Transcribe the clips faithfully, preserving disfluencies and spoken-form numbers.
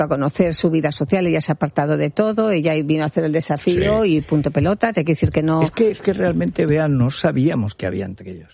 a conocer su vida social, ella se ha apartado de todo, ella vino a hacer el desafío sí. y punto pelota, te quiero decir que no... Es que, es que realmente, vean, no sabíamos que había entre ellos.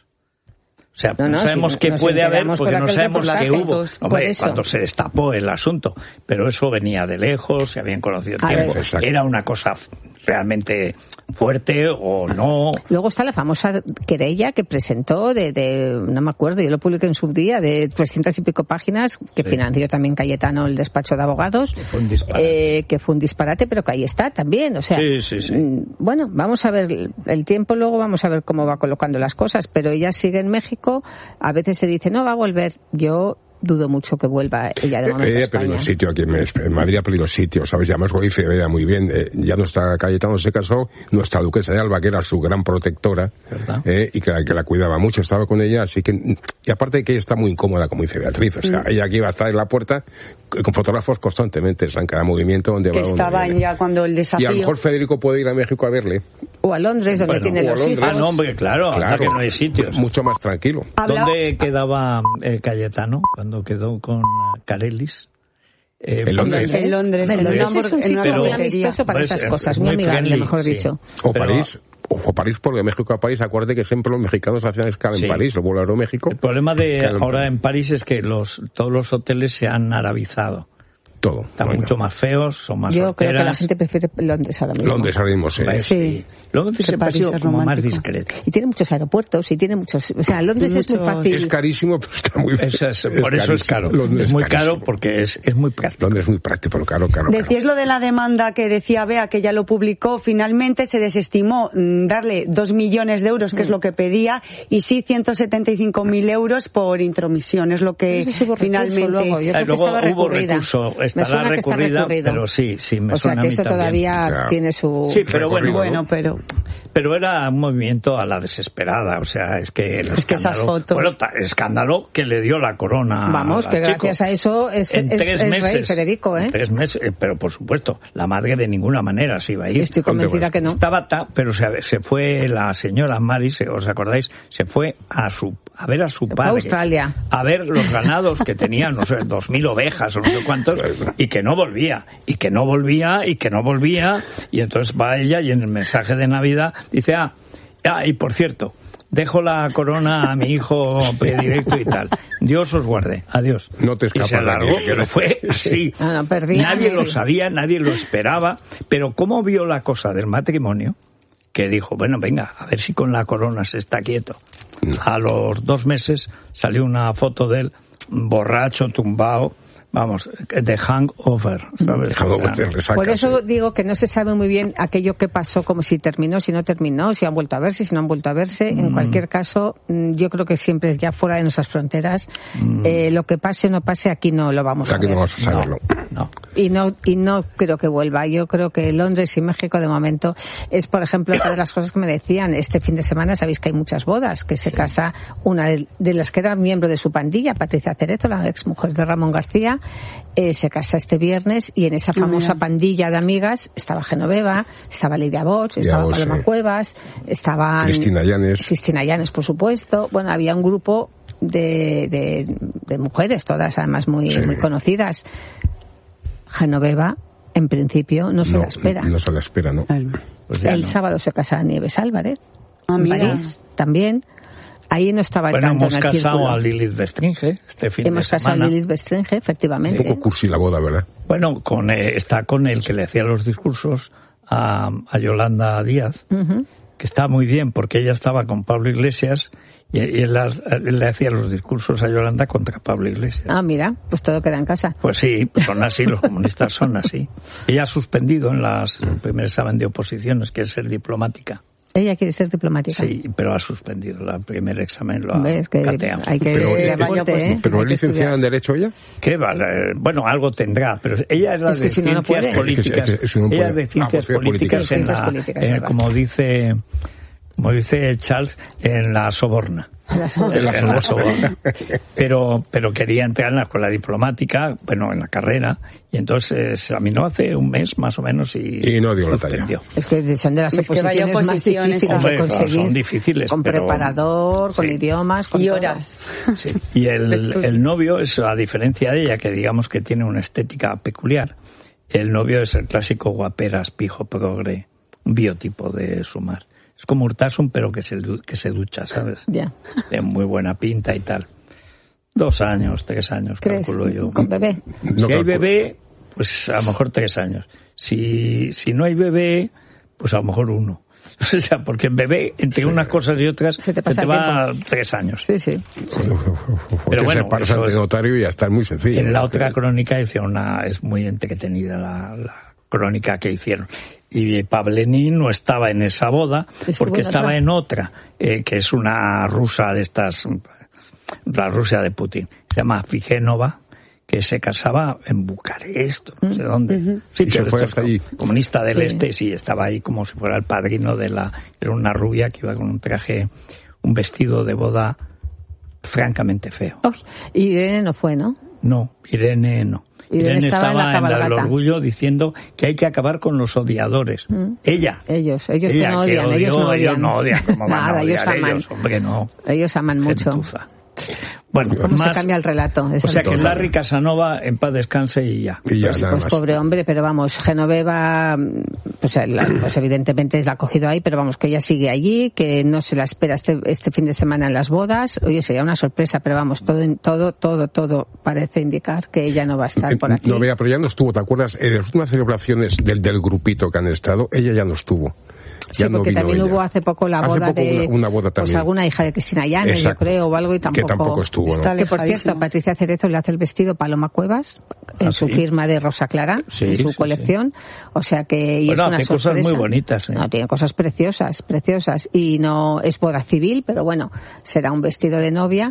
O sea, no, no, no sabemos si qué puede haber porque no sabemos qué hubo. Hombre, cuando se destapó el asunto. Pero eso venía de lejos, se habían conocido tiempo. Era una cosa realmente fuerte o no. Luego está la famosa querella que presentó de, de no me acuerdo, yo lo publiqué en su día, de trescientas y pico páginas, que sí. financió también Cayetano el despacho de abogados. Que fue un disparate. Eh, que fue un disparate, pero que ahí está también. O sea, sí, sí, sí. Bueno, vamos a ver el tiempo, luego vamos a ver cómo va colocando las cosas. Pero ella sigue en México. A veces se dice, no, va a volver. Yo dudo mucho que vuelva ella de momento ella a ha perdido sitio aquí en, en Madrid, ha perdido sitio, ¿sabes? Y además lo dice ella muy bien. Eh, ya nuestra Cayetano se casó, nuestra duquesa de Alba, que era su gran protectora, eh, y que la, que la cuidaba mucho, estaba con ella, así que... Y aparte de que ella está muy incómoda, como dice Beatriz, o sea, mm. ella aquí va a estar en la puerta con fotógrafos constantemente, en cada movimiento donde que va. Estaban ya cuando el desafío... Y a lo mejor Federico puede ir a México a verle. O a Londres, donde bueno, tiene los Londres. hijos. Ah, no, hombre, claro, claro, que no hay sitios. Mucho más tranquilo. ¿Dónde quedaba eh, Cayetano cuando quedó con Carelis? Eh, en Londres. En Londres. En Londres es un sitio muy amistoso para pues, esas cosas, muy muy amigable, friendly, mejor sí. dicho. O pero, París. O París, porque de México a París, acuérdate que siempre los mexicanos hacían escala sí. en París, luego lo Aeroméxico. El problema de ahora en París es que los todos los hoteles se han arabizado. Todo. Están bueno. mucho más feos, son más Yo solteras. creo que la gente prefiere Londres ahora mismo. Londres ahora mismo, sí. Sí. Londres siempre ha sido como más discreto. Y tiene muchos aeropuertos, y tiene muchos... O sea, Londres Mucho, es muy fácil. Es carísimo, pero está muy... Es, es, por es eso es caro. Londres es muy es caro porque es, es muy práctico. Londres es muy práctico, pero caro, caro, caro. Decías lo de la demanda que decía Bea, que ya lo publicó. Finalmente se desestimó mmm, darle dos millones de euros, que mm. es lo que pedía, y sí ciento setenta y cinco mil euros por intromisión. Es lo que finalmente... Luego, yo creo luego que estaba hubo recurrida. recurso, estará me recurrida, pero sí, sí, me o sea, suena que a mí eso también. todavía claro. tiene su... Sí, pero bueno, bueno, pero... Pero era un movimiento a la desesperada, o sea, es que el es que esas fotos... Bueno, el escándalo que le dio la corona. Vamos, que gracias a eso es, en es, tres es meses, rey Federico, ¿eh? En tres meses, pero por supuesto, la madre de ninguna manera se iba a ir. Estoy convencida que no. Estaba ta, pero se, se fue la señora Mari, ¿os acordáis? Se fue a su a ver a su padre. A Australia. A ver los ganados que tenía, no sé, dos mil ovejas o no sé cuántos, y que no volvía, y que no volvía, y que no volvía, y entonces va ella y en el mensaje de Navidad dice, ah, ah y por cierto, dejo la corona a mi hijo predilecto y tal. Dios os guarde. Adiós. No te escapas. Y se largó, pero fue así. Ah, no, perdí nadie lo sabía, nadie lo esperaba. Pero ¿cómo vio la cosa del matrimonio? Que dijo, bueno, venga, a ver si con la corona se está quieto. A los dos meses salió una foto de él borracho, tumbado. Vamos, de hangover, ¿sabes? Por eso digo que no se sabe muy bien aquello que pasó, como si terminó, si no terminó, si han vuelto a verse, si no han vuelto a verse. Mm. En cualquier caso, yo creo que siempre es ya fuera de nuestras fronteras. Mm. Eh, lo que pase o no pase, aquí no lo vamos aquí a ver. Aquí no vamos a saberlo. No, no. Y no, y no creo que vuelva. Yo creo que Londres y México, de momento, es, por ejemplo, otra de las cosas que me decían. Este fin de semana sabéis que hay muchas bodas, que se sí. casa una de, de las que era miembro de su pandilla, Patricia Cerezo, la ex mujer de Ramón García. Eh, se casa este viernes y en esa famosa oh, pandilla de amigas estaba Genoveva, estaba Lidia Bosch, estaba Bosch, Paloma sí. Cuevas, estaba Cristina Llanes. Cristina Llanes, por supuesto. Bueno, había un grupo de, de, de mujeres, todas además muy, sí. muy conocidas. Genoveva, en principio, no se no, la espera. No se la espera, ¿no? Pues el no. sábado se casa Nieves Álvarez, ah, en mira. París, también. Ahí no estaba bueno, tanto en el círculo. Hemos casado a Lilith Lilith Bestringe este fin hemos de semana. Hemos casado a Lilith Bestringe, efectivamente. Un poco cursi la boda, ¿verdad? Bueno, con, eh, está con el que le hacía los discursos a, a Yolanda Díaz, uh-huh. que está muy bien porque ella estaba con Pablo Iglesias y, y él, las, él le hacía los discursos a Yolanda contra Pablo Iglesias. Ah, mira, pues todo queda en casa. Pues sí, pues son así, los comunistas son así. Ella ha suspendido en las el primer examen de oposiciones, que es ser diplomática. Ella quiere ser diplomática. Sí, pero ha suspendido el primer examen, lo ha es que cateado. Hay que pero eh, bueno, pues, ¿eh? ¿Pero es licenciada en Derecho ella? ¿Qué vale? Bueno, algo tendrá, pero ella es la es que de si Ciencias no no Políticas. Es que, es que, es que no ella es de Ciencias ah, pues Políticas, en la, políticas eh, como dice como dice Charles, en la Soborna. La en la, en la Soborna. Pero, pero quería entrar en la escuela diplomática, bueno, en la carrera, y entonces se examinó hace un mes más o menos y, y no dio la talla. Es que son de las es oposiciones más difíciles Hombre, de conseguir. Claro, son difíciles. Con pero, preparador, con sí. idiomas, con y todo. horas. Sí. Y el, el novio es, a diferencia de ella, que digamos que tiene una estética peculiar, el novio es el clásico guaperas, pijo, progre, un biotipo de Sumar. Es como Urtasun, pero que se, que se ducha, ¿sabes? Ya. De muy buena pinta y tal. Dos años, tres años, ¿Crees? calculo yo. ¿Con bebé? Si No hay calculo. bebé, pues a lo mejor tres años. Si, si no hay bebé, pues a lo mejor uno. O sea, porque en bebé, entre sí. unas cosas y otras, se te, se te va tres años. Sí, sí. sí. Pero bueno, se pasa ante es, notario y ya está muy sencillo. En la otra crónica decía una, es muy entretenida la, la crónica que hicieron. Y Pavlenin no estaba en esa boda porque en estaba otra? en otra, eh, que es una rusa de estas, la Rusia de Putin. Se llama Figénova, que se casaba en Bucarest, no sé dónde. Uh-huh. Sí, y se fue hasta allí. Comunista del sí. Este, sí, estaba ahí como si fuera el padrino de la... Era una rubia que iba con un traje, un vestido de boda francamente feo. Oh, y Irene no fue, ¿no? No, Irene no. Irene, Irene estaba, estaba en, la en el orgullo diciendo que hay que acabar con los odiadores. Mm. Ella. Ellos, ellos ella, que no odian, que odió, ellos no odian. Ellos no odian, ¿cómo van Nada, a odiar ellos aman. ellos? Hombre, no. Ellos aman mucho. Gentuza. Bueno, ¿Cómo más, se cambia el relato? O sea que Larry Casanova en paz descanse y ya. Y ya pues, nada pues más. Pobre hombre, pero vamos, Genoveva, pues, la, pues evidentemente la ha cogido ahí, pero vamos, que ella sigue allí, que no se la espera este, este fin de semana en las bodas. Oye, sería una sorpresa, pero vamos, todo, todo, todo, todo parece indicar que ella no va a estar por aquí. No, vea, pero ya no estuvo, ¿te acuerdas? En las últimas celebraciones del, del grupito que han estado, ella ya no estuvo. Sí, ya porque no también ella. hubo hace poco la boda hace poco de una, una boda también. Pues alguna hija de Cristina Llanes, yo creo, o algo, y tampoco, que tampoco estuvo, ¿no? Que por cierto, a Patricia Cerezo le hace el vestido Paloma Cuevas en ¿Ah, su sí? firma de Rosa Clara, sí, en su sí, colección, sí. o sea que y bueno, es una hace sorpresa. Cosas muy bonitas, ¿eh? No, tiene cosas preciosas, preciosas, y no es boda civil, pero bueno, será un vestido de novia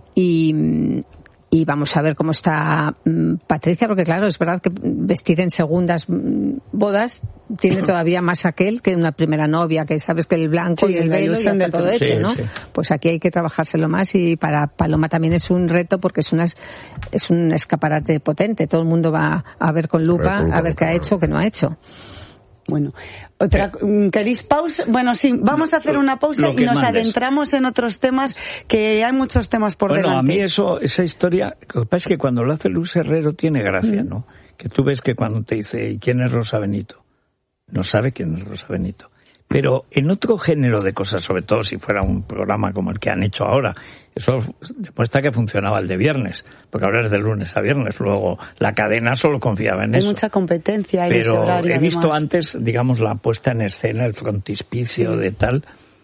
y y vamos a ver cómo está um, Patricia, porque claro, es verdad que vestir en segundas um, bodas tiene todavía más aquel que una primera novia, que sabes que el blanco sí, y el velo ya está todo hecho, sí, ¿no? Sí. Pues aquí hay que trabajárselo más, y para Paloma también es un reto porque es una es un escaparate potente, todo el mundo va a ver con lupa, a ver qué ha hecho o qué no ha hecho. Bueno, otra, ¿queréis pausa? Bueno, sí, vamos a hacer una pausa y nos mandes. adentramos en otros temas, que hay muchos temas por bueno, delante. Bueno, a mí eso, esa historia, lo que pasa es que cuando lo hace Luz Herrero tiene gracia, mm. ¿no? Que tú ves que cuando te dice, ¿y quién es Rosa Benito? No sabe quién es Rosa Benito. Pero en otro género de cosas, sobre todo si fuera un programa como el que han hecho ahora, eso demuestra que funcionaba el de viernes, porque ahora es de lunes a viernes, luego la cadena solo confiaba en Hay eso. Hay mucha competencia en Pero ese horario, he visto además. antes, digamos, la puesta en escena, el frontispicio sí. de tal.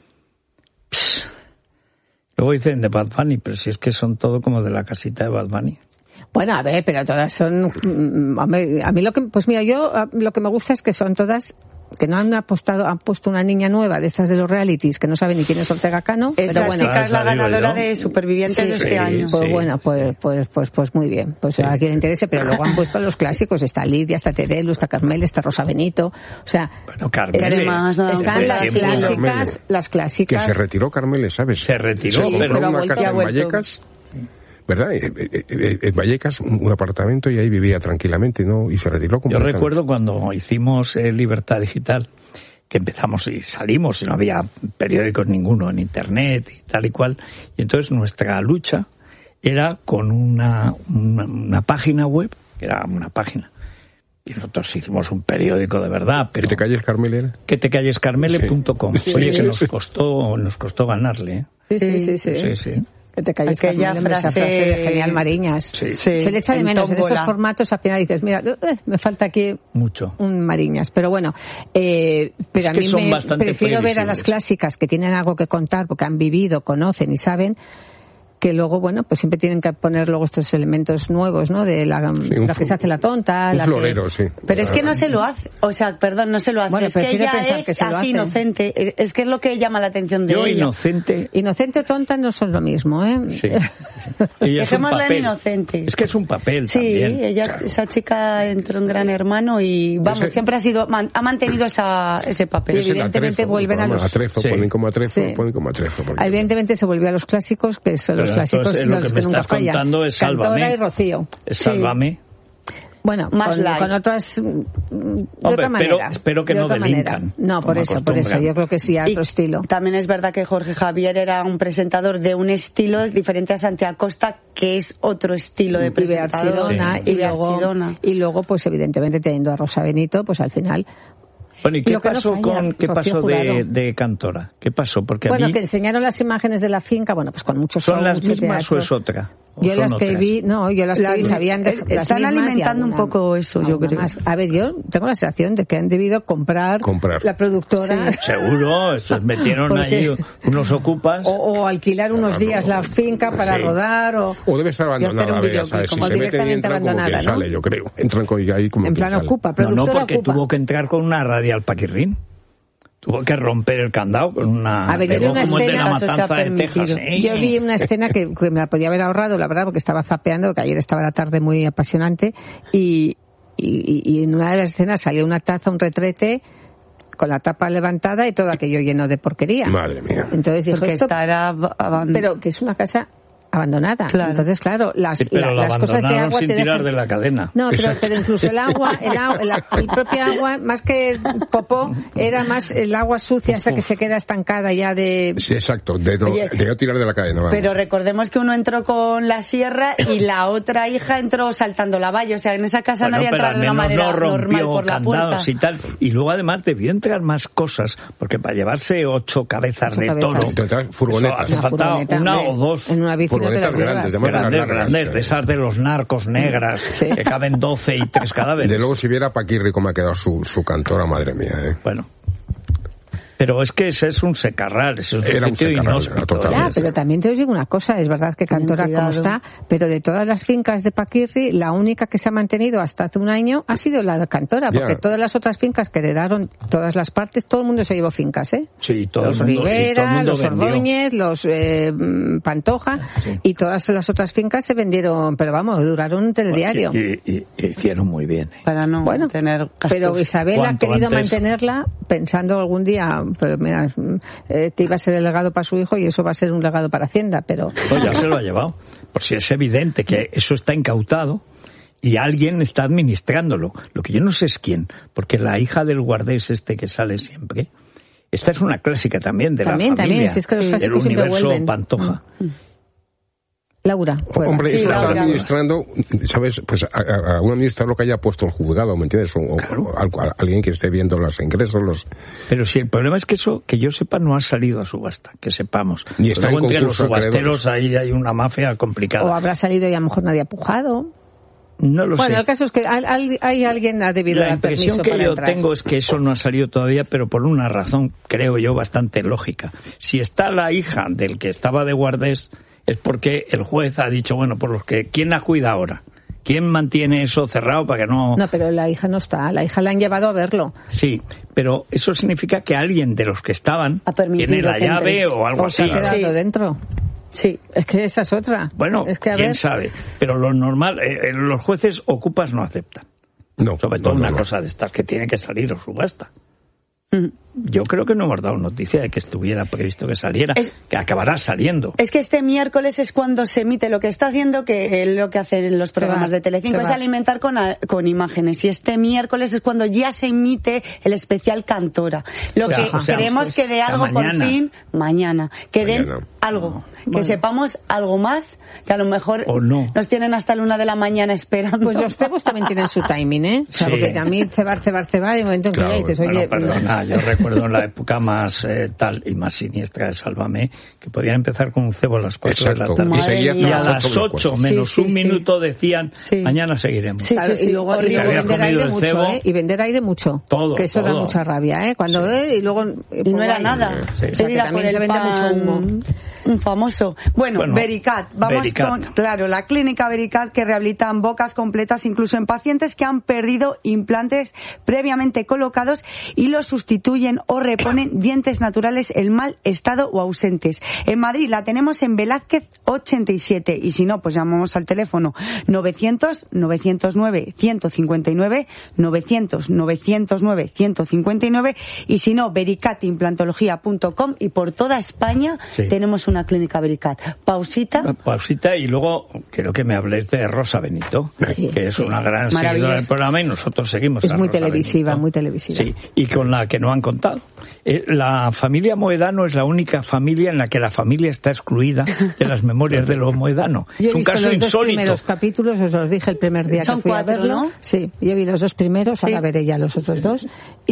Pss. Luego dicen de Bad Bunny, pero si es que son todo como de la casita de Bad Bunny. Bueno, a ver, pero todas son... A mí, a mí lo que... Pues mira, yo lo que me gusta es que son todas... que no han apostado, han puesto una niña nueva de estas de los realities que no sabe ni quién es Ortega Cano. Esa pero bueno, chica es la ganadora de Supervivientes sí, de este sí, año. Pues sí. bueno, pues, pues, pues, pues muy bien. Pues sí. a quien le interese, pero luego han puesto los clásicos, está Lidia, está Terelu, está Carmel, está Rosa Benito, o sea, bueno, Carmele, además, no, están las clásicas, Carmele. las clásicas. Que se retiró Carmele, ¿sabes? Se retiró, sí, pero una vuelto, casa en Vallecas. ¿Verdad? En Vallecas, un apartamento, y ahí vivía tranquilamente, ¿no? Y se retiró completamente. Yo recuerdo cuando hicimos eh, Libertad Digital, que empezamos y salimos y no había periódicos ninguno en internet y tal y cual, y entonces nuestra lucha era con una, una, una página web, que era una página, y nosotros hicimos un periódico de verdad, pero... ¿Que te calles, Carmele? Era? Que te calles carmele punto com. Sí. Oye, que nos costó, nos costó ganarle, ¿eh? Sí, sí, sí, sí. sí, sí. Que te calles, aquella Carmele, frase... esa frase de Genial Mariñas. Sí. Sí, se le echa de menos en, en estos formatos. Al final dices, mira, eh, me falta aquí mucho un Mariñas, pero bueno, eh, pero es a mí me prefiero ver a las previsibles. clásicas que tienen algo que contar porque han vivido, conocen y saben, que luego, bueno, pues siempre tienen que poner luego estos elementos nuevos, ¿no? De la, sí, la que se hace la tonta. Un la florero, que... sí. Pero es que no se lo hace, o sea, perdón, no se lo hace. Bueno, es que ella es que así inocente, es, es que es lo que llama la atención de Yo, ella. inocente... Inocente o tonta no son lo mismo, ¿eh? Sí. Dejémosla en inocente. Es que es un papel sí, también. Sí, ella, claro. Esa chica entró en Gran Hermano y, vamos, ese... siempre ha sido, man, ha mantenido esa, ese papel. Y evidentemente Atrefo, vuelven a los... Atrefo, sí. ponen como Atrefo, sí. ponen como Atrefo. Porque... Evidentemente se volvió a los clásicos, que son Pero los clásicos entonces, los lo que, que me nunca estás fallan. contando es Sálvame. Cantora y Rocío. Es Sálvame. Sí. Bueno, más con, light. con otras de Hombre, otra manera. Espero, espero que de no otra delincan. manera. No, por eso, por eso. Yo creo que sí, a otro estilo. También es verdad que Jorge Javier era un presentador de un estilo diferente a Santiago Costa, que es otro estilo de presentador. Y de Archidona, sí. y, luego, y luego, pues evidentemente teniendo a Rosa Benito, pues al final... Bueno, ¿y qué Lo pasó, no falla, con, ¿qué pasó de, de Cantora? ¿Qué pasó? Porque bueno, a mí... que enseñaron las imágenes de la finca, bueno, pues con muchos ¿Son show, las mucho mismas teatro. o es otra? Yo las que vi, no, yo las que vi sabían de las están alimentando un poco eso, yo creo. Más. A ver, yo tengo la sensación de que han debido comprar, comprar. la productora. Sí. Seguro, estos metieron ahí unos ocupas. O, o alquilar unos no, días no, la finca para sí. rodar o... O debe estar abandonada, a ver, ya sabes, si como se directamente meten y entran abandonada, como que ¿no? sale, yo creo. Entran con, ahí como en que plan sale. ocupa, No, productora no, porque ocupa. tuvo que entrar con una radial paquirrín. Tuvo que romper el candado con una... A ver, yo vi una como el de la escena, matanza de Texas. ¿eh? Yo vi una escena que, que me la podía haber ahorrado, la verdad, porque estaba zapeando, que ayer estaba la tarde muy apasionante, y, y, y en una de las escenas salió una taza, un retrete, con la tapa levantada y todo aquello lleno de porquería. Madre mía. Entonces dijo, Porque esto, estará pero que es una casa abandonada. Claro. Entonces, claro, las, sí, pero la, las cosas de agua sin te tirar dejan... de la cadena. No, pero, pero incluso el agua, el, agua el, el propio agua, más que popó, era más el agua sucia, esa que se queda estancada ya de... Sí, exacto, de no, Oye, de no tirar de la cadena. Vamos. Pero recordemos que uno entró con la sierra y la otra hija entró saltando la valla. O sea, en esa casa bueno, nadie entrado de una manera no normal por la candados puerta. Y tal. Y luego además debió entrar más cosas, porque para llevarse ocho cabezas Ocho de cabezas. toro, Entonces, furgonetas. hace falta furgoneta, una hombre, o dos. En una bici no te las Furgonetas grandes, llevas. de Grandes, largas, grandes, sí. de esas de los narcos negras, Sí. que caben doce y tres cadáveres. De luego si viera Paquirri cómo ha quedado su, su cantora, madre mía, ¿eh? Bueno. Pero es que ese es un secarral, ese es un Era un sitio secarral, inhóspito. totalmente. Ya, pero también te os digo una cosa, es verdad que Cantora como está, pero de todas las fincas de Paquirri, la única que se ha mantenido hasta hace un año ha sido la de Cantora, porque Ya. todas las otras fincas que heredaron todas las partes, todo el mundo se llevó fincas, ¿eh? Sí, todo los el mundo, y todo el Rivera, mundo los vendió. Ordóñez, los eh, Pantoja, Sí. y todas las otras fincas se vendieron, pero vamos, duraron un telediario. Y, y- y hicieron muy bien. ¿eh? Para no Bueno, tener gastos. pero Isabel ha Cuanto querido antes. mantenerla pensando algún día, pero mira, eh, que iba a ser el legado para su hijo y eso va a ser un legado para Hacienda, pero... Pues ya se lo ha llevado. Por si es evidente que eso está incautado y alguien está administrándolo. Lo que yo no sé es quién, porque la hija del guardés este que sale siempre, esta es una clásica también de También, la familia. también, si es que los del clásicos siempre universo vuelven. Pantoja. Laura. Fue Hombre, sí, está Laura. administrando, ¿sabes? Pues a, a, a un administrador que haya puesto el juzgado, ¿me entiendes? O, o- Claro. o al- a alguien que esté viendo los ingresos, los... Pero si el problema es que eso, que yo sepa, no ha salido a subasta, que sepamos. Ni está Luego en entre los concurso de subasteros ahí hay una mafia complicada. O habrá salido y a lo mejor nadie ha pujado. No lo Bueno, sé. el caso es que hay, hay- hay alguien ha debido La dar impresión permiso que para yo entrar. tengo es que eso no ha salido todavía, pero por una razón, creo yo, bastante lógica. Si está la hija del que estaba de guardés, es porque el juez ha dicho, bueno, por los que, ¿quién la cuida ahora? ¿Quién mantiene eso cerrado para que no...? No, pero la hija no está. La hija la han llevado a verlo. Sí, pero eso significa que alguien de los que estaban Ha permitido tiene la que entre. llave o algo O se así. ha quedado Sí. dentro. Sí. Es que esa es otra. Bueno, es que, a quién ver, sabe. Pero lo normal, eh, eh, los jueces ocupas no aceptan. No, Sobre todo no, no, una no. cosa de estas que tiene que salir o subasta. Mm. Yo creo que no hemos dado noticia de que estuviera previsto que saliera, Es- que acabará saliendo. Es que este miércoles es cuando se emite lo que está haciendo, que eh, lo que hacen los programas va, de Telecinco se es va. alimentar con, a- con imágenes. Y este miércoles es cuando ya se emite el especial Cantora. Lo O sea, que o sea, queremos pues, que dé ya algo por mañana. fin mañana. Que den Mañana. algo. Que Bueno. sepamos algo más, que a lo mejor O no. nos tienen hasta la una de la mañana esperando. pues los cebos también tienen su timing, ¿eh? O sea, Sí. porque a mí cebar, cebar, cebar, y hay un momento en que Claro, ya dices, Bueno, oye... perdona, yo recuerdo recuerdo en la época más eh, tal y más siniestra de Sálvame, que podían empezar con un cebo a las cuatro Exacto. de la tarde. Y, y a las ocho menos sí, sí, un minuto sí. decían, sí. mañana seguiremos. Sí, claro, sí, sí. Y luego, y luego vender aire mucho, ¿eh? Y vender aire mucho. Todo, que eso todo. da mucha rabia, ¿eh? Cuando sí. ve y luego... Y no era ahí. nada. Sí. O sea, que también se vende mucho humo. Un famoso. Bueno, bueno Vericat. Vamos Vericat. con, claro, la clínica Vericat, que rehabilitan bocas completas incluso en pacientes que han perdido implantes previamente colocados y los sustituyen o reponen dientes naturales en mal estado o ausentes. En Madrid la tenemos en Velázquez ochenta y siete y si no, pues llamamos al teléfono novecientos, novecientos nueve, ciento cincuenta y nueve, novecientos, novecientos nueve, ciento cincuenta y nueve y si no, vericat implantología punto com y por toda España sí. tenemos una clínica Vericat. Pausita. Pausita y luego quiero que me habléis de Rosa Benito, sí, que es sí. una gran seguidora del programa y nosotros seguimos es a muy Rosa televisiva, Benito. muy televisiva. Sí, y con la que no han contado. Eh, la familia Moedano es la única familia en la que la familia está excluida de las memorias de los Moedano. Yo es un caso los insólito. Dos primeros capítulos, os los dije el primer día Son que fui cuatro, a verlo. ¿no? Sí, yo vi los dos primeros, sí. ahora veré ya los otros dos.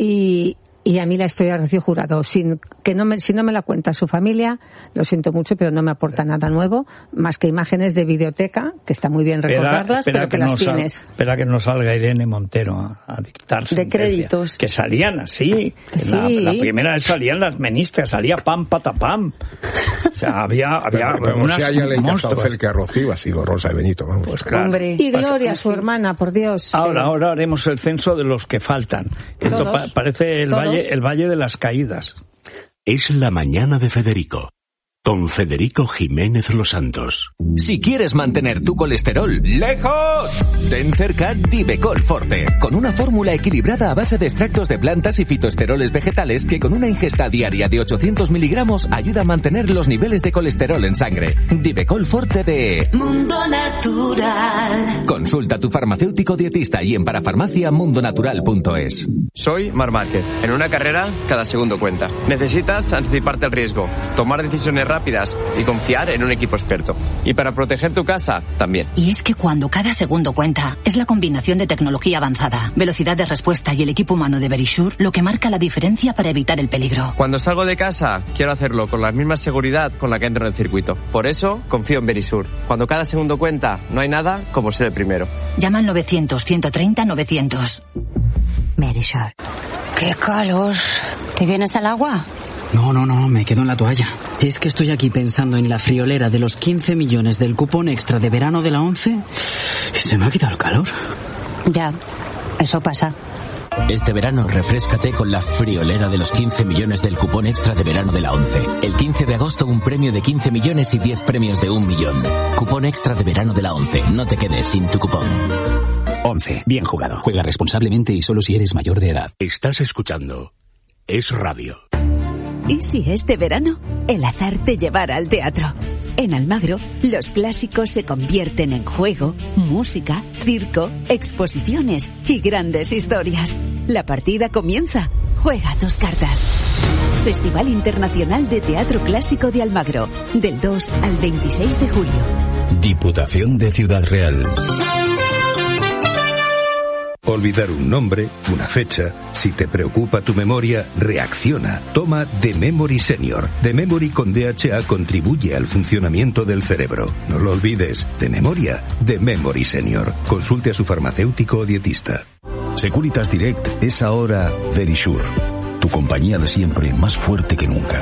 Y Y a mí la historia de Rocío Jurado, sin, que no me, si no me la cuenta su familia, lo siento mucho, pero no me aporta nada nuevo, más que imágenes de videoteca, que está muy bien recordarlas, espera, espera pero que, que las no tienes. Sal, espera que no salga Irene Montero a, a dictar de créditos. Que salían así. Sí. La, la primera vez salían las ministras, salía pam, patapam. O sea, había, había pero, pero unas si a ella le monstruos. el que a Rocío ha sido Rosa Benito, vamos. Pues claro. Hombre. Y Gloria, su hermana, por Dios. Ahora, ahora haremos el censo de los que faltan. Esto pa parece el valle, el valle de las caídas. Es la mañana de Federico, con Federico Jiménez Los Santos. Si quieres mantener tu colesterol lejos, ten cerca Divecol Forte, con una fórmula equilibrada a base de extractos de plantas y fitoesteroles vegetales que con una ingesta diaria de ochocientos miligramos ayuda a mantener los niveles de colesterol en sangre. Divecol Forte de Mundo Natural. Consulta a tu farmacéutico dietista y en parafarmacia mundonatural punto es. Soy Mar Márquez. En una carrera, cada segundo cuenta. Necesitas anticiparte al riesgo, tomar decisiones rápidas y confiar en un equipo experto. Y para proteger tu casa, también. Y es que cuando cada segundo cuenta, es la combinación de tecnología avanzada, velocidad de respuesta y el equipo humano de Verisure lo que marca la diferencia para evitar el peligro. Cuando salgo de casa, quiero hacerlo con la misma seguridad con la que entro en el circuito. Por eso, confío en Verisure. Cuando cada segundo cuenta, no hay nada como ser el primero. Llama al novecientos, ciento treinta, novecientos. Verisure. ¡Qué calor! ¿Te vienes al agua? No, no, no, me quedo en la toalla. Es que estoy aquí pensando en la friolera de los quince millones del cupón extra de verano de la ONCE y se me ha quitado el calor. Ya, eso pasa. Este verano refréscate con la friolera de los quince millones del cupón extra de verano de la ONCE. El quince de agosto un premio de quince millones y diez premios de un millón. Cupón extra de verano de la ONCE. No te quedes sin tu cupón. ONCE. Bien jugado. Juega responsablemente y solo si eres mayor de edad. Estás escuchando Es Radio. ¿Y si este verano el azar te llevara al teatro? En Almagro, los clásicos se convierten en juego, música, circo, exposiciones y grandes historias. La partida comienza. Juega tus cartas. Festival Internacional de Teatro Clásico de Almagro, del dos al veintiséis de julio. Diputación de Ciudad Real. Olvidar un nombre, una fecha. Si te preocupa tu memoria, reacciona. Toma The Memory Senior. The Memory con D H A contribuye al funcionamiento del cerebro. No lo olvides. De memoria, The Memory Senior. Consulte a su farmacéutico o dietista. Securitas Direct es ahora Verisure. Tu compañía de siempre, más fuerte que nunca.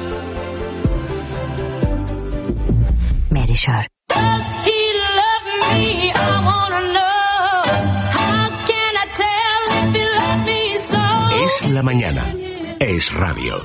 Verisure. Es la mañana. Es radio.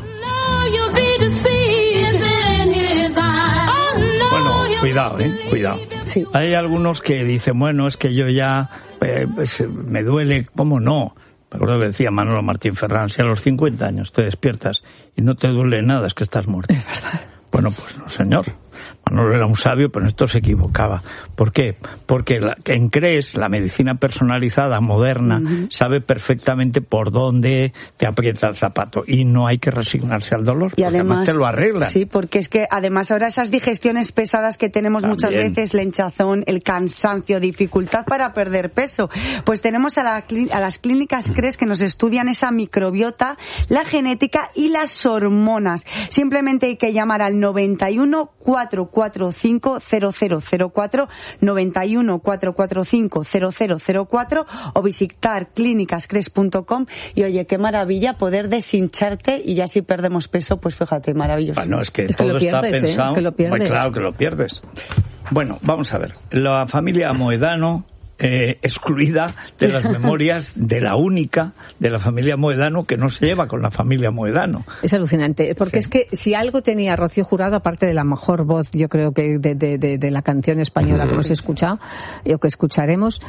Bueno, cuidado, eh, cuidado. Sí. Hay algunos que dicen, bueno, es que yo ya eh, pues, me duele, ¿cómo no? Me acuerdo que decía Manolo Martín Ferrán, si a los cincuenta años te despiertas y no te duele nada, es que estás muerto. Es verdad. Bueno, pues no, señor. Manolo era un sabio, pero en esto se equivocaba. ¿Por qué? Porque la, en CRES, la medicina personalizada, moderna, uh-huh. sabe perfectamente por dónde te aprieta el zapato y no hay que resignarse al dolor, y porque además, además te lo arreglan. Sí, porque es que además ahora esas digestiones pesadas que tenemos También. muchas veces, la hinchazón, el cansancio, dificultad para perder peso, pues tenemos a, la, a las clínicas CRES que nos estudian esa microbiota, la genética y las hormonas. Simplemente hay que llamar al noventa y uno, cuatrocientos cuarenta y cinco, cero cero cero cuatro, noventa y uno, cuatrocientos cuarenta y cinco, cero cero cero cuatro o visitar clínicas cres punto com y oye, qué maravilla poder deshincharte y ya si perdemos peso, pues fíjate, maravilloso. Bueno, es que es todo que lo pierdes, está pensado. ¿eh? Es que lo pierdes. Pues claro que lo pierdes. Bueno, vamos a ver. La familia Moedano, eh, excluida de las memorias de la única de la familia Moedano que no se lleva con la familia Moedano. Es alucinante, porque sí. es que si algo tenía Rocío Jurado, aparte de la mejor voz, yo creo que de, de, de, de la canción española que hemos escuchado, o que escucharemos,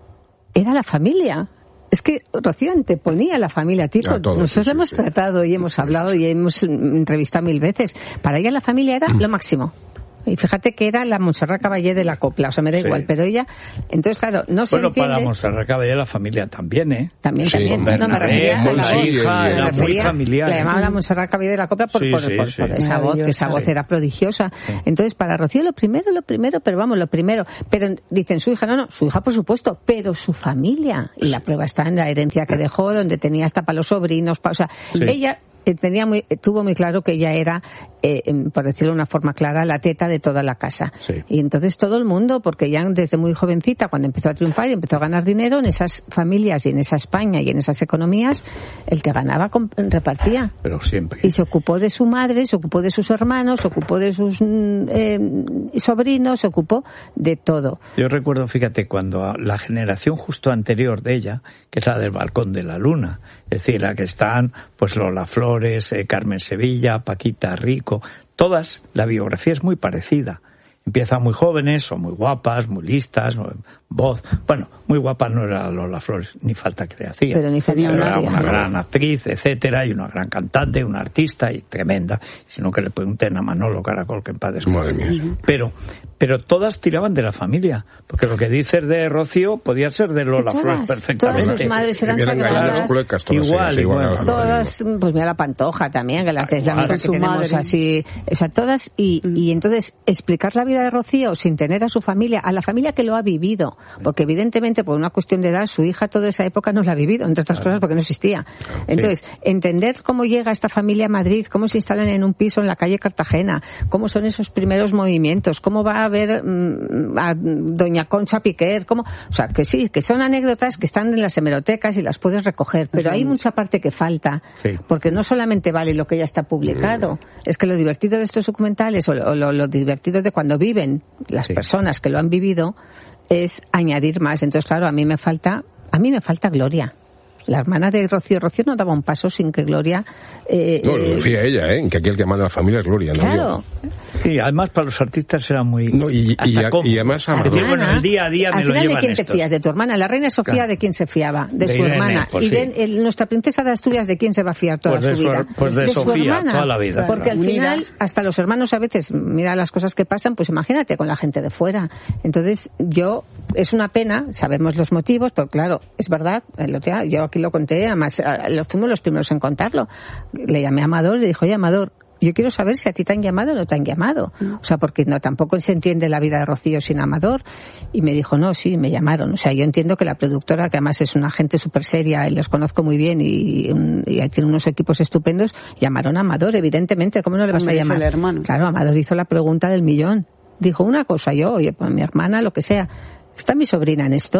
era la familia. Es que Rocío anteponía a la familia, tipo, todo, nosotros sí, la hemos sí. tratado y hemos hablado y hemos entrevistado mil veces. Para ella la familia era lo máximo. Y fíjate que era la Montserrat Caballé de la copla, o sea, me da sí. igual, pero ella, entonces claro, no se bueno, entiende. Bueno, para Montserrat Caballé la familia también, ¿eh? También, sí, también. No, me refería a la, la hija, me era refería, muy familiar. La llamaba la Montserrat Caballé de la copla por, sí, por, sí, por, sí. por esa voz, que esa voz era prodigiosa. Sí. Entonces, para Rocío lo primero, lo primero, pero vamos, lo primero. Pero dicen su hija, no, no, su hija por supuesto, pero su familia. Y la prueba está en la herencia que dejó, donde tenía hasta para los sobrinos, pa, o sea, sí. ella tenía muy, tuvo muy claro que ella era, eh, por decirlo de una forma clara, la teta de toda la casa. Sí. Y entonces todo el mundo, porque ya desde muy jovencita, cuando empezó a triunfar y empezó a ganar dinero, en esas familias y en esa España y en esas economías, el que ganaba repartía. Pero siempre. Y se ocupó de su madre, se ocupó de sus hermanos, se ocupó de sus eh, sobrinos, se ocupó de todo. Yo recuerdo, fíjate, cuando la generación justo anterior de ella, que es la del Balcón de la Luna, es decir, la que están, pues Lola Flores, eh, Carmen Sevilla, Paquita Rico, todas, la biografía es muy parecida. Empiezan muy jóvenes, son muy guapas, muy listas, voz, bueno, muy guapa no era Lola Flores, ni falta que le hacía. Pero ni falta era una gran actriz, etcétera, y una gran cantante, una artista y tremenda, sino que le pregunten a Manolo Caracol, que en paz descanse. Madre mía. Pero, pero todas tiraban de la familia, porque lo que dices de Rocío podía ser de Lola todas, Flores perfectamente. Todas sus madres eran sagradas. Igual, igual. Todas, pues mira la Pantoja también, que la, es la única que tenemos madre. así, o sea, todas, y, mm. y entonces explicar la vida de Rocío sin tener a su familia, a la familia que lo ha vivido, porque evidentemente por una cuestión de edad su hija toda esa época no la ha vivido, entre otras claro. cosas porque no existía. Claro, entonces, sí. entender cómo llega esta familia a Madrid, cómo se instalan en un piso en la calle Cartagena, cómo son esos primeros movimientos, cómo va a ver mmm, a doña Concha Piquer, cómo, o sea, que sí, que son anécdotas que están en las hemerotecas y las puedes recoger, pero hay mucha parte que falta, sí. porque no solamente vale lo que ya está publicado, mm. es que lo divertido de estos documentales o lo, lo, lo divertido de cuando viven las sí. personas que lo han vivido es añadir más. Entonces, claro, a mí me falta, a mí me falta Gloria. La hermana de Rocío. Rocío no daba un paso sin que Gloria... Eh, no, lo decía ella, ¿eh? Que aquí el que manda a la familia es Gloria, ¿no? Claro. Sí, además para los artistas era muy... No, y, y, a, y además... Es decir, bueno, el día a día me al lo final, llevan ¿de quién estos. te fías? De tu hermana. La reina Sofía, claro. ¿de quién se fiaba? De, de su Irene, hermana. Pues y sí. de el, nuestra princesa de Asturias, ¿de quién se va a fiar toda pues de su vida? Su, pues de, de Sofía, su hermana. Toda la vida. Porque claro. al final, hasta los hermanos a veces, mira las cosas que pasan, pues imagínate con la gente de fuera. Entonces, yo... Es una pena, sabemos los motivos, pero claro, es verdad, yo aquí lo conté, además fuimos los primeros en contarlo. Le llamé a Amador y le dijo, oye Amador, yo quiero saber si a ti te han llamado o no te han llamado. O sea, porque no tampoco se entiende la vida de Rocío sin Amador. Y me dijo, no, sí, me llamaron. O sea, yo entiendo que la productora, que además es una gente súper seria y los conozco muy bien y, y tiene unos equipos estupendos, llamaron a Amador, evidentemente. ¿Cómo no le vas a llamar? El hermano. Claro, Amador hizo la pregunta del millón. Dijo una cosa, yo, oye, pues mi hermana, lo que sea. ¿Está mi sobrina en esto?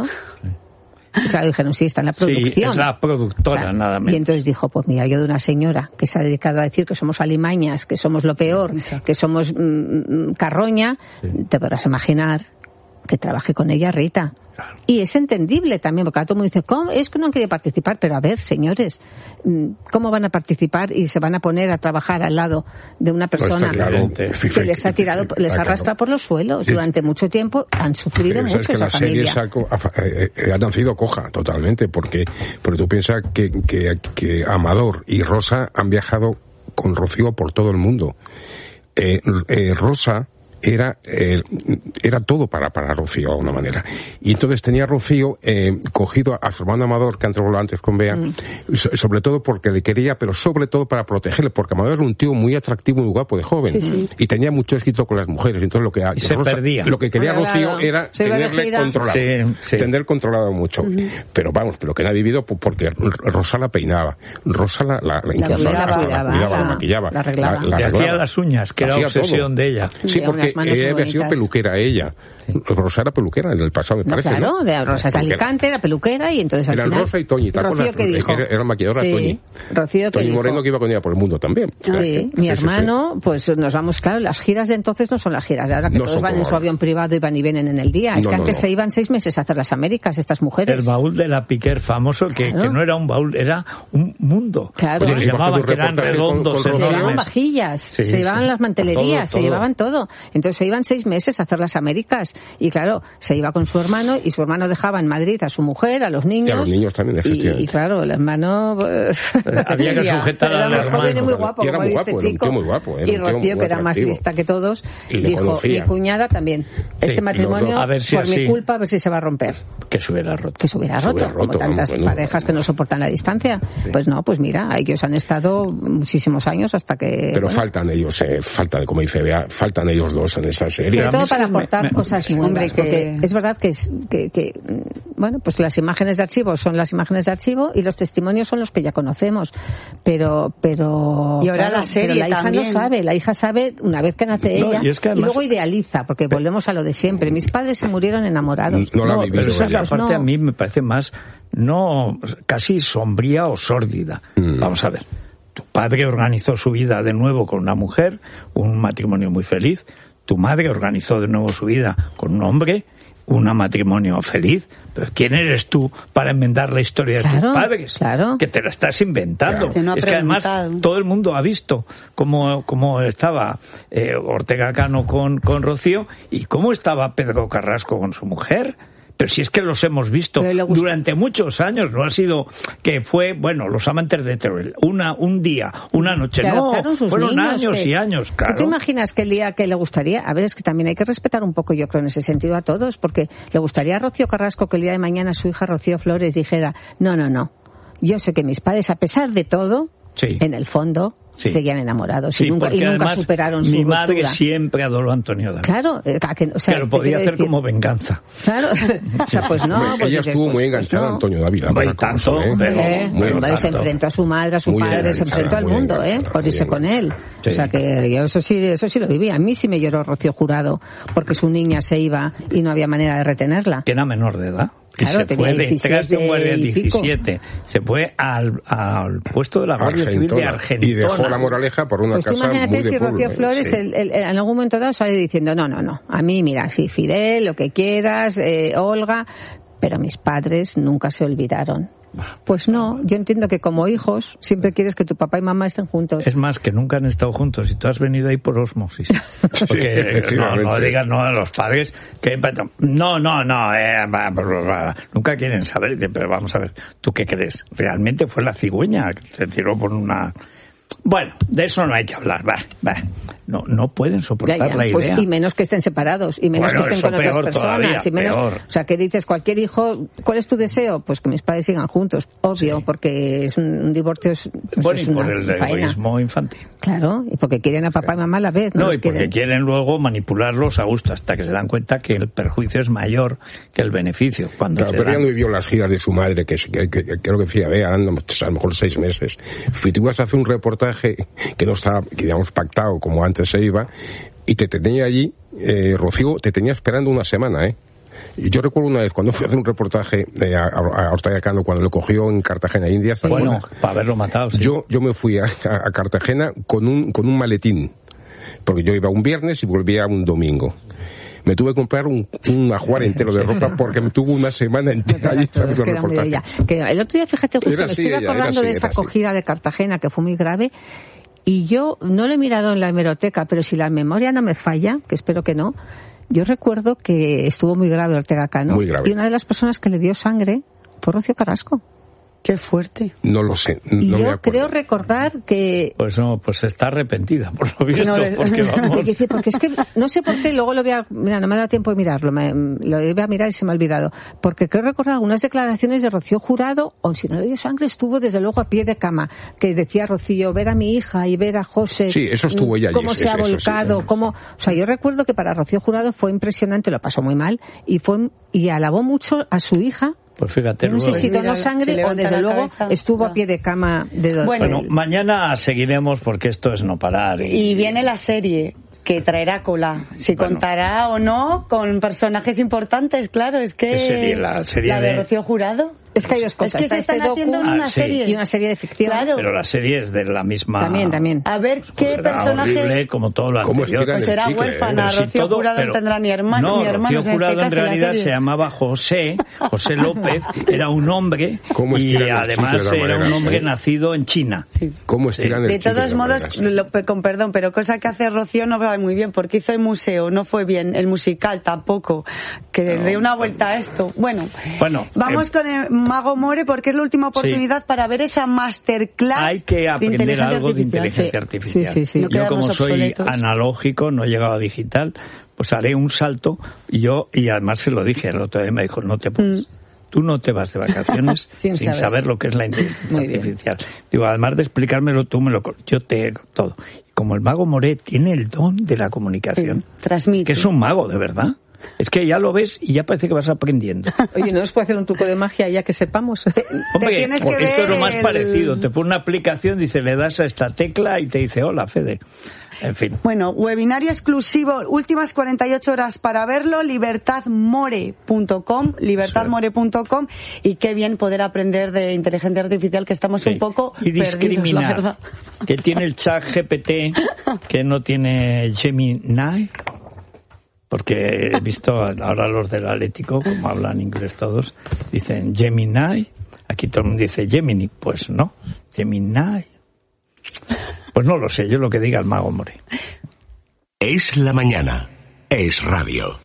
Y claro, dijeron, sí, está en la producción. Sí, es la productora, claro. Nada menos. Y entonces dijo, pues mira, yo de una señora que se ha dedicado a decir que somos alimañas, que somos lo peor, exacto. que somos mmm, carroña, sí. te podrás imaginar que trabaje con ella Rita. Claro. Y es entendible también, porque todo el mundo dice, ¿cómo? Es que no han querido participar, pero a ver, señores, ¿cómo van a participar y se van a poner a trabajar al lado de una persona pues claro, que les ha tirado, les ha arrastrado por los suelos sí. durante mucho tiempo? Han sufrido pero mucho es que esa la familia. Serie ha, ha, ha nacido coja totalmente, porque, porque tú piensas que, que, que Amador y Rosa han viajado con Rocío por todo el mundo. Eh, eh, Rosa era eh, era todo para, para Rocío, de alguna manera. Y entonces tenía Rocío eh, cogido a su hermano Amador, que antes habló antes con Bea, mm. so, sobre todo porque le quería, pero sobre todo para protegerle, porque Amador era un tío muy atractivo, muy guapo de joven, sí, sí. y tenía mucho éxito con las mujeres. Entonces lo que, y se Rosa, perdía. lo que quería Rocío claro. era se tenerle controlado, sí, sí. tener controlado mucho. Uh-huh. Pero vamos, pero que no ha vivido porque Rosa la peinaba, Rosa la, la, la, la, cuidaba, la, cuidaba, la, cuidaba, la maquillaba, la arreglaba. La, la arreglaba. Le hacía las uñas, que hacía era obsesión todo. de ella. Sí, porque ella había sido peluquera ella. Sí. Rosa era peluquera en el pasado, me no, parece, claro, ¿no? de Rosa es Alicante, era peluquera y entonces al Eran final... Rosa y Toñi, ¿te Rocío que dijo... Era, era maquilladora sí, Toñi. Rocío que Toñi dijo... Moreno que iba con ella por el mundo también. Sí, sí. mi hermano, sí. pues nos vamos, claro, las giras de entonces no son las giras de ahora, que no todos van en su ahora. avión privado y van y vienen en el día. Es no, que no, antes no. se iban seis meses a hacer las Américas, estas mujeres. El baúl de la Piquer famoso, que, claro. que no era un baúl, era un mundo. Claro. Oye, se llamaba que eran redondos. Se llevaban vajillas, sí, se llevaban sí. las mantelerías, todo, se todo. llevaban todo. Entonces se iban seis meses a hacer las Américas. Y claro, se iba con su hermano y su hermano dejaba en Madrid a su mujer, a los niños. Y a los niños también, efectivamente. Y, y claro, el hermano... Había que sujetar al hermano. Era muy guapo, y era como muy dice guapo, Chico. Era muy guapo. Era y Rocío, que era más lista que todos, dijo, mi cuñada también. Sí, este matrimonio, a ver si por así, mi culpa, a ver si se va a romper. Que se hubiera roto. Que se hubiera roto, hubiera roto como tantas bueno, parejas que no soportan la distancia. Sí. Pues no, pues mira, ellos han estado muchísimos años hasta que... Pero bueno. faltan ellos, eh, faltan, como dice Bea, faltan ellos dos en esa serie. Sobre todo para aportar me, cosas nuevas, hombre, porque es verdad que, es, que, que, bueno, pues las imágenes de archivo son las imágenes de archivo y los testimonios son los que ya conocemos, pero... pero y ahora claro, la serie pero la hija también. no sabe, la hija sabe una vez que nace no, ella y, es que además, y luego idealiza, porque volvemos a lo de siempre. Mis padres se murieron enamorados. No, no la no, pero esa ella. parte no. a mí me parece más, no, casi sombría o sórdida. Mm. Vamos a ver. Tu padre organizó su vida de nuevo con una mujer, un matrimonio muy feliz. Tu madre organizó de nuevo su vida con un hombre, un matrimonio feliz. Pero ¿quién eres tú para enmendar la historia claro, de tus padres? Claro. Que te la estás inventando. Claro. Que no es que además todo el mundo ha visto cómo, cómo estaba eh, Ortega Cano con, con Rocío y cómo estaba Pedro Carrasco con su mujer. Pero si es que los hemos visto durante muchos años, no ha sido que fue, bueno, los amantes de Teruel, una, un día, una noche, no, fueron niños, años que, y años, claro. ¿Tú te imaginas que el día que le gustaría? A ver, es que también hay que respetar un poco, yo creo, en ese sentido a todos, porque le gustaría a Rocío Carrasco que el día de mañana su hija Rocío Flores dijera, no, no, no, yo sé que mis padres, a pesar de todo, sí. en el fondo... Sí. seguían enamorados sí, y nunca, y nunca superaron su mi ruptura. madre siempre adoró a Antonio David. Claro, eh, que, o sea, que lo podía hacer decir... como venganza. Claro, o sea, pues no. Ella pues estuvo pues, muy enganchada pues a Antonio David. No, tanto, ¿eh? pero, eh, pero tanto. Se enfrentó a su madre, a su muy padre, se enfrentó al mundo, ¿eh? Por irse con él. Sí. O sea que yo eso sí, eso sí lo viví. A mí sí me lloró Rocío Jurado porque su niña se iba y no había manera de retenerla. Que era menor de edad. Claro, y se fue detrás de un guardia diecisiete, se fue al, al puesto de la Guardia Argentona, Civil de Argentina. Y dejó la moraleja por una pues casa muy de imagínate si Rocío pueblo, Flores sí. el, el, el, en algún momento dado sale diciendo, no, no, no, a mí mira, sí, Fidel, lo que quieras, eh, Olga, pero mis padres nunca se olvidaron. Pues no, yo entiendo que como hijos siempre quieres que tu papá y mamá estén juntos. Es más, que nunca han estado juntos y tú has venido ahí por osmosis. Porque sí, no, no digas no a los padres que no, no, no, eh, nunca quieren saber, pero vamos a ver, ¿tú qué crees? ¿Realmente fue la cigüeña que se tiró por una... Bueno, de eso no hay que hablar, va, va. No, no pueden soportar ya, ya. la idea. Pues, y menos que estén separados, y menos bueno, que estén con otras personas. Todavía, y menos, peor. O sea, que dices, cualquier hijo, ¿cuál es tu deseo? Pues que mis padres sigan juntos, obvio, sí. porque es un, un divorcio es, pues bueno, es y por una el faena. Egoísmo infantil. Claro, y porque quieren a papá y mamá a la vez. No, no los y porque quieren. quieren luego manipularlos a gusto, hasta que se dan cuenta que el perjuicio es mayor que el beneficio. Cuando claro, pero dan... ella no vivió las giras de su madre, que, que, que, que creo que fui a ver, a lo mejor seis meses. Si tú ibas a hacer un reportaje que no estaba, que digamos, pactado como antes se iba, y te tenía allí, eh, Rocío, te tenía esperando una semana, ¿eh? Y yo recuerdo una vez, cuando fui a hacer un reportaje eh, a, a Ortega Cano, cuando lo cogió en Cartagena, India, bueno, para haberlo matado, sí. Yo, yo me fui a, a, a Cartagena con un, con un maletín, porque yo iba un viernes y volvía un domingo. Me tuve que comprar un, un ajuar entero de ropa porque me tuvo una semana entera allí para hacer el reportaje. Que el otro día, fíjate, justo era me así, estoy ella, acordando así, de esa así. acogida de Cartagena, que fue muy grave, y yo no lo he mirado en la hemeroteca, pero si la memoria no me falla, que espero que no, yo recuerdo que estuvo muy grave Ortega Cano, muy grave. y una de las personas que le dio sangre fue Rocío Carrasco. Qué fuerte. No lo sé. No y me yo acuerdo. creo recordar que... Pues no, pues está arrepentida, por lo visto, No, porque vamos... porque es que no sé por qué, luego lo voy a... Mira, no me ha dado tiempo de mirarlo, me, lo voy a mirar y se me ha olvidado. Porque creo recordar algunas declaraciones de Rocío Jurado, o si no le dio sangre, estuvo desde luego a pie de cama, que decía Rocío, ver a mi hija y ver a José... Sí, eso estuvo ella allí, cómo se ha eso sí, volcado, sí. cómo... O sea, yo recuerdo que para Rocío Jurado fue impresionante, lo pasó muy mal, y fue y alabó mucho a su hija. Pues fíjate, No sé si donó sangre o desde luego cabeza. estuvo No. a pie de cama de dos. Bueno, Bueno, mañana seguiremos porque esto es no parar. Y, Y viene la serie que traerá cola. Si Bueno. contará o no con personajes importantes, claro, es que... ¿Qué serie? La serie la de, de- Rocío Jurado. Es que hay dos cosas. Es que Está se están este haciendo docu una Ah, sí. serie. y una serie de ficción. Claro. Pero la serie es de la misma... También, también. A ver qué Será personajes... horrible como todo lo ¿Cómo anterior. estiran Pues el será chicle, huérfana. eh? Pero si Rocío todo- Jurado pero- no tendrá ni hermano no, ni hermanos Rocío en Jurado este caso en en la realidad serie. se llamaba José, José López, era un hombre ¿Cómo y estiran el además chicle de era un maneras, hombre eh? nacido en China. ¿Cómo estiran el De chicle todos modos, maneras? lo- con perdón, pero cosa que hace Rocío no va muy bien, porque hizo el museo, no fue bien, el musical tampoco, que No, dé una vuelta a esto. Bueno, Bueno, vamos eh, con el Mago More, porque es la última oportunidad para ver esa masterclass Hay que de aprender inteligencia algo de artificial. inteligencia Sí, artificial. sí, sí, sí. No Yo como quedarnos soy obsoletos. analógico, no he llegado a digital, pues haré un salto y yo, y además se lo dije, el otro día me dijo, no te puedes. Tú no te vas de vacaciones Sin sin, saber. saber lo que es la inteligencia Muy bien. artificial. Digo, además de explicármelo tú, me lo, yo te todo. Como el mago Moret tiene el don de la comunicación, Transmite. que es un mago, de verdad. Es que ya lo ves y ya parece que vas aprendiendo. Oye, ¿no nos puede hacer un truco de magia ya que sepamos? Hombre, tienes que porque esto es lo ver más el- parecido. Te pone una aplicación, dice, le das a esta tecla y te dice, hola, Fede. En fin. Bueno, webinario exclusivo, últimas cuarenta y ocho horas para verlo, libertad more punto com, libertad more punto com, y qué bien poder aprender de inteligencia artificial, que estamos Sí. un poco Y perdidos, la discriminar. verdad. Que tiene el chat G P T, que no tiene Gemini. Porque he visto ahora los del Atlético, como hablan inglés todos, dicen Gemini. Aquí todo el mundo dice Gemini. Pues no, Gemini. Pues no lo sé, yo lo que diga el mago More. Es la mañana. Es radio.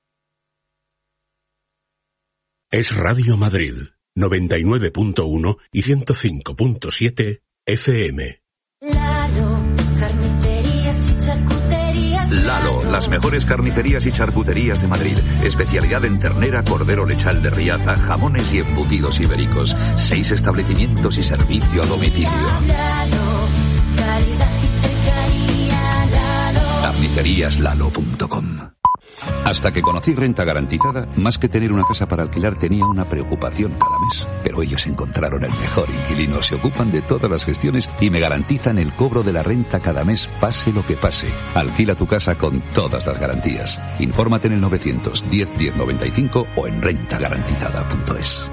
Es Radio Madrid. noventa y nueve punto uno y ciento cinco punto siete F M. Lalo, carnicerías y charcuterías. Lalo, las mejores carnicerías y charcuterías de Madrid. Especialidad en ternera, cordero lechal de Riaza, jamones y embutidos ibéricos. Seis establecimientos y servicio a domicilio. Lalo, calidad y cercanía. Lalo. carnicerías lalo punto com. Hasta que conocí Renta Garantizada, más que tener una casa para alquilar tenía una preocupación cada mes. Pero ellos encontraron el mejor inquilino, se ocupan de todas las gestiones y me garantizan el cobro de la renta cada mes, pase lo que pase. Alquila tu casa con todas las garantías. Infórmate en el novecientos diez diez noventa y cinco o en renta garantizada punto es.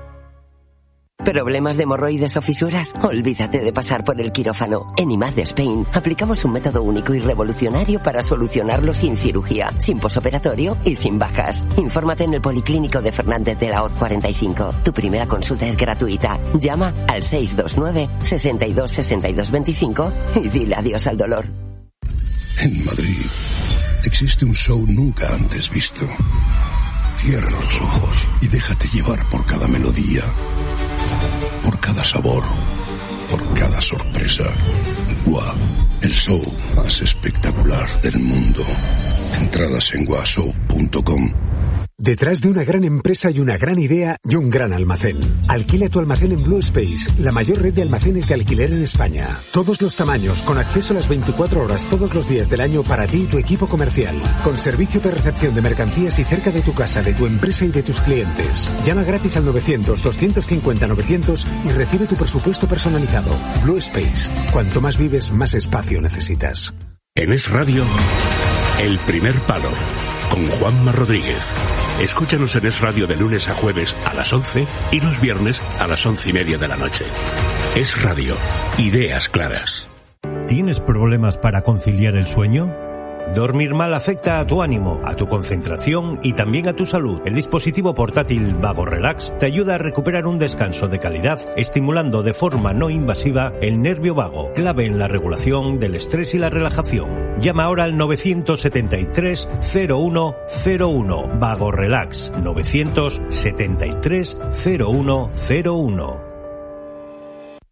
¿Problemas de hemorroides o fisuras? Olvídate de pasar por el quirófano. En I M A D Spain aplicamos un método único y revolucionario para solucionarlo sin cirugía, sin posoperatorio y sin bajas. Infórmate en el Policlínico de Fernández de la Hoz cuarenta y cinco. Tu primera consulta es gratuita. Llama al seis dos nueve, sesenta y dos, sesenta y dos veinticinco y dile adiós al dolor. En Madrid existe un show nunca antes visto. Cierra los ojos y déjate llevar por cada melodía, por cada sabor, por cada sorpresa. Gua, el show más espectacular del mundo. Entradas en gua show punto com. Detrás de una gran empresa hay una gran idea y un gran almacén. Alquila tu almacén en Blue Space, la mayor red de almacenes de alquiler en España. Todos los tamaños, con acceso a las veinticuatro horas todos los días del año para ti y tu equipo comercial. Con servicio de recepción de mercancías y cerca de tu casa, de tu empresa y de tus clientes. Llama gratis al novecientos, doscientos cincuenta, novecientos y recibe tu presupuesto personalizado. Blue Space. Cuanto más vives, más espacio necesitas. En Es Radio, El Primer Palo, con Juanma Rodríguez. Escúchanos en Es Radio de lunes a jueves a las once y los viernes a las once y media de la noche. Es Radio, ideas claras. ¿Tienes problemas para conciliar el sueño? Dormir mal afecta a tu ánimo, a tu concentración y también a tu salud. El dispositivo portátil Vago Relax te ayuda a recuperar un descanso de calidad, estimulando de forma no invasiva el nervio vago, clave en la regulación del estrés y la relajación. Llama ahora al novecientos setenta y tres, cero uno cero uno. Vago Relax, novecientos setenta y tres, cero uno cero uno.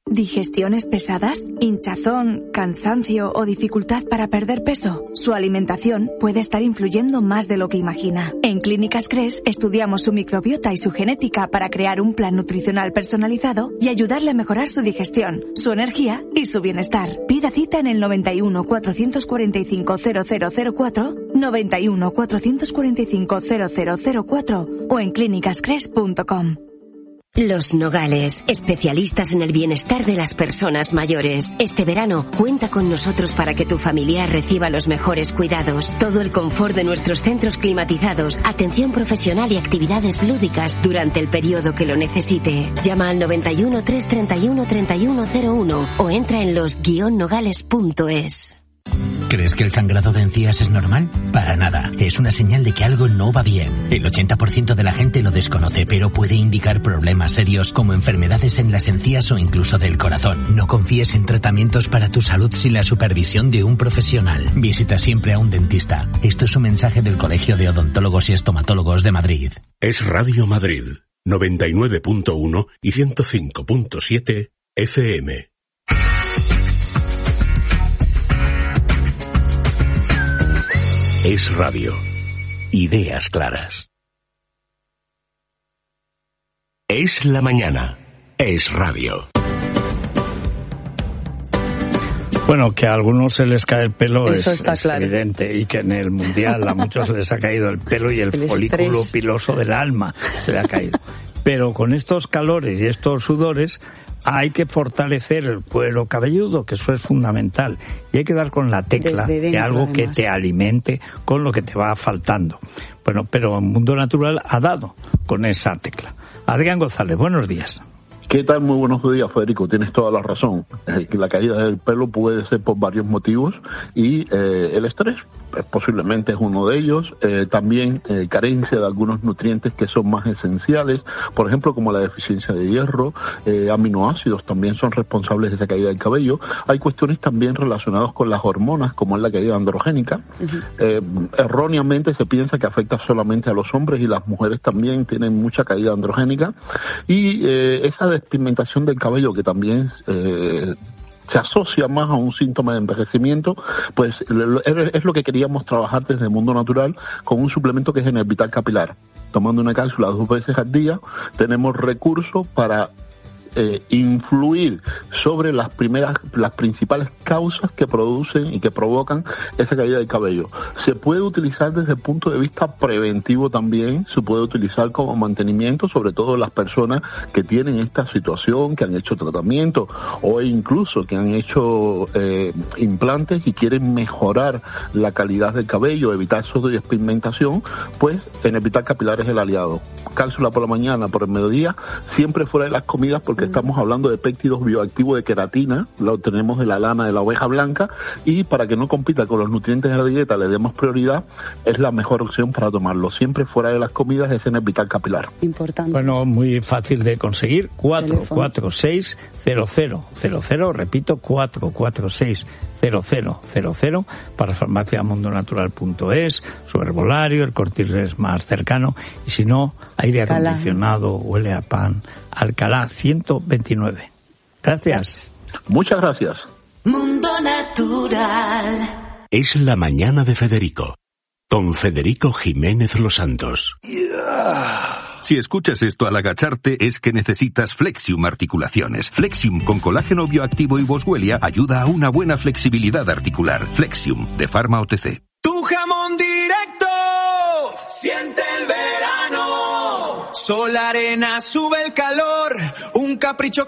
¿Digestiones pesadas? ¿Hinchazón, cansancio o dificultad para perder peso? Su alimentación puede estar influyendo más de lo que imagina. En Clínicas Cres estudiamos su microbiota y su genética para crear un plan nutricional personalizado y ayudarle a mejorar su digestión, su energía y su bienestar. Pida cita en el noventa y uno, cuatrocientos cuarenta y cinco, cero cero cero cuatro, noventa y uno, cuatrocientos cuarenta y cinco, cero cero cero cuatro o en clínicas cres punto com. Los Nogales, especialistas en el bienestar de las personas mayores. Este verano, cuenta con nosotros para que tu familiar reciba los mejores cuidados. Todo el confort de nuestros centros climatizados, atención profesional y actividades lúdicas durante el periodo que lo necesite. Llama al noventa y uno, trescientos treinta y uno, treinta y uno cero uno o entra en los guion nogales punto es. ¿Crees que el sangrado de encías es normal? Para nada. Es una señal de que algo no va bien. El ochenta por ciento de la gente lo desconoce, pero puede indicar problemas serios como enfermedades en las encías o incluso del corazón. No confíes en tratamientos para tu salud sin la supervisión de un profesional. Visita siempre a un dentista. Esto es un mensaje del Colegio de Odontólogos y Estomatólogos de Madrid. Es Radio Madrid, noventa y nueve punto uno y ciento cinco punto siete F M. Es radio. Ideas claras. Es la mañana. Es radio. Bueno, que a algunos se les cae el pelo Eso es, está es claro. evidente, y que en el Mundial a muchos se les ha caído el pelo y el, El folículo estrés. piloso del alma se le ha caído. Pero con estos calores y estos sudores hay que fortalecer el cuero cabelludo, que eso es fundamental. Y hay que dar con la tecla Desde de dentro, algo que además. te alimente con lo que te va faltando. Bueno, pero el Mundo Natural ha dado con esa tecla. Adrián González, buenos días. ¿Qué tal? Muy buenos días, Federico. Tienes toda la razón. Eh, que la caída del pelo puede ser por varios motivos y eh, el estrés eh, posiblemente es uno de ellos. Eh, también eh, carencia de algunos nutrientes que son más esenciales, por ejemplo, como la deficiencia de hierro, eh, aminoácidos también son responsables de esa caída del cabello. Hay cuestiones también relacionadas con las hormonas, como es la caída androgénica. Uh-huh. Eh, erróneamente se piensa que afecta solamente a los hombres y las mujeres también tienen mucha caída androgénica. Y eh, esa despigmentación del cabello, que también eh, se asocia más a un síntoma de envejecimiento, pues es lo que queríamos trabajar desde el Mundo Natural con un suplemento que es Enervital Capilar. Tomando una cápsula dos veces al día, tenemos recursos para Eh, influir sobre las primeras, las principales causas que producen y que provocan esa caída del cabello. Se puede utilizar desde el punto de vista preventivo también, se puede utilizar como mantenimiento, sobre todo las personas que tienen esta situación, que han hecho tratamiento o incluso que han hecho eh, implantes y quieren mejorar la calidad del cabello, evitar su despigmentación, pues Enervital Capilar es el aliado. Cápsula por la mañana, por el mediodía, siempre fuera de las comidas, porque estamos hablando de péptidos bioactivos de queratina, lo obtenemos de la lana de la oveja blanca, y para que no compita con los nutrientes de la dieta, le demos prioridad, es la mejor opción para tomarlo. Siempre fuera de las comidas es Enervital Capilar. Importante. Bueno, muy fácil de conseguir, cuatro cuatro seis cero cero cero cero, repito, cuatro cuatro seis cero cero cero cero, para farmacia mundo natural punto es, su herbolario, el Corte Inglés más cercano, y si no, aire Alcalá. acondicionado, huele a pan, Alcalá ciento veintinueve. Gracias. Muchas gracias. Mundo Natural. Es la mañana de Federico, con Federico Jiménez Los Santos. Si escuchas esto al agacharte es que necesitas Flexium Articulaciones. Flexium con colágeno bioactivo y boswellia ayuda a una buena flexibilidad articular. Flexium de Pharma O T C. Tu jamón directo, siente el verano. Sol, arena, sube el calor, un capricho